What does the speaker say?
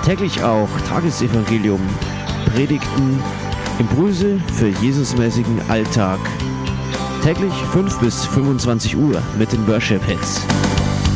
Täglich auch Tagesevangelium, Predigten, Impulse für Jesusmäßigen Alltag. Täglich 5 bis 25 Uhr mit den Worship Hits.